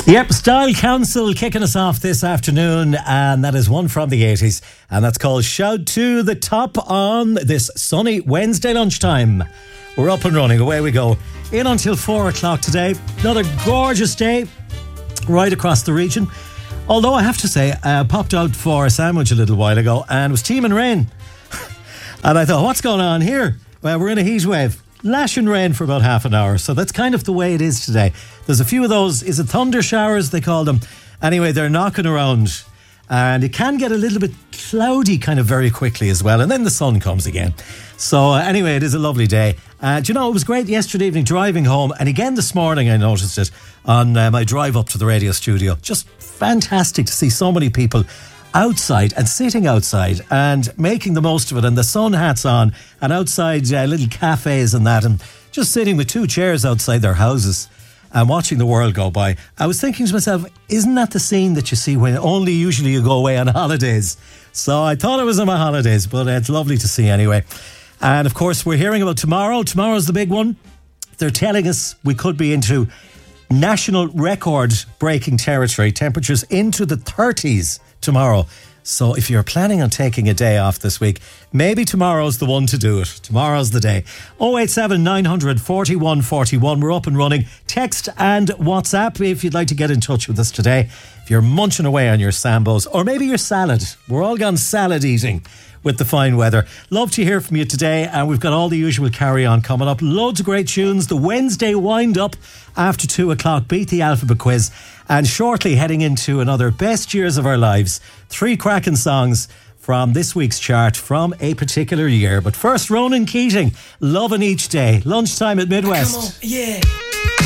Yep, Style Council kicking us off this afternoon, and that is one from the 80s, and that's called Shout to the Top on this sunny Wednesday lunchtime. We're up and running, away we go. In until 4 o'clock today. Another gorgeous day right across the region. Although I have to say, I popped out for a sandwich a little while ago and it was teeming rain. And I thought, what's going on here? Well, we're in a heat wave. Lashing rain for about half an hour. So that's kind of the way it is today. There's a few of those, is it thunder showers they call them? Anyway, they're knocking around. And it can get a little bit cloudy kind of very quickly as well. And then the sun comes again. So anyway, it is a lovely day. Do you know, it was great yesterday evening driving home. And again this morning I noticed it on my drive up to the radio studio. Just fantastic to see so many people outside and sitting outside and making the most of it, and the sun hats on and outside little cafes and that, and just sitting with two chairs outside their houses and watching the world go by. I was thinking to myself, isn't that the scene that you see when only usually you go away on holidays? So I thought it was on my holidays, but it's lovely to see anyway. And of course we're hearing about tomorrow. Tomorrow's the big one. They're telling us we could be into national record breaking territory, temperatures into the 30s tomorrow. So if you're planning on taking a day off this week, maybe tomorrow's the one to do it. Tomorrow's the day. 087 900 41 41. We're up and running. Text and WhatsApp if you'd like to get in touch with us today. If you're munching away on your Sambos, or maybe your salad. We're all gone salad eating with the fine weather. Love to hear from you today, and we've got all the usual carry-on coming up. Loads of great tunes. The Wednesday wind-up after 2 o'clock. Beat the Alphabet Quiz. And shortly heading into another Best Years of Our Lives. 3 cracking songs from this week's chart from a particular year. But first, Ronan Keating, Loving Each Day. Lunchtime at Midwest. Come on, yeah.